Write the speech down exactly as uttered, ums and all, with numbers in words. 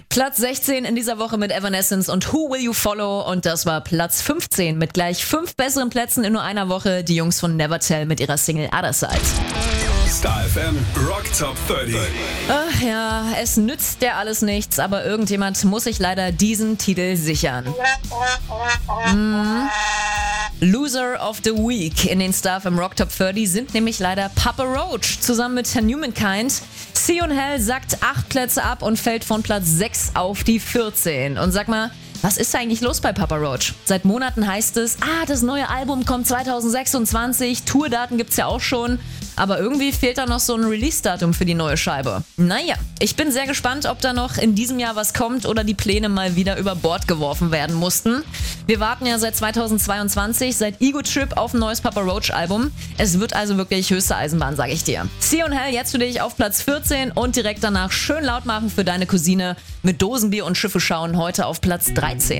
Platz sechzehn in dieser Woche mit Evanescence und Who Will You Follow? Und das war Platz fünfzehn mit gleich fünf besseren Plätzen in nur einer Woche. Die Jungs von Nevertell mit ihrer Single Other Side. Star F M Rock Top dreißig. Ach ja, es nützt ja alles nichts, aber irgendjemand muss sich leider diesen Titel sichern. Mm. Loser of the Week in den Star F M Rock Top dreißig sind nämlich leider Papa Roach zusammen mit Herrn Humankind. See und Hell sackt acht Plätze ab und fällt von Platz sechs auf die vierzehn. Und sag mal, was ist eigentlich los bei Papa Roach? Seit Monaten heißt es, ah, das neue Album kommt zwanzig sechsundzwanzig, Tourdaten gibt's ja auch schon, aber irgendwie fehlt da noch so ein Release-Datum für die neue Scheibe. Naja, ich bin sehr gespannt, ob da noch in diesem Jahr was kommt oder die Pläne mal wieder über Bord geworfen werden mussten. Wir warten ja seit zweitausendzweiundzwanzig, seit Ego Trip auf ein neues Papa Roach Album. Es wird also wirklich höchste Eisenbahn, sag ich dir. See und Hell jetzt für dich auf Platz vierzehn und direkt danach schön laut machen für deine Cousine mit Dosenbier und Schiffe schauen heute auf Platz dreizehn.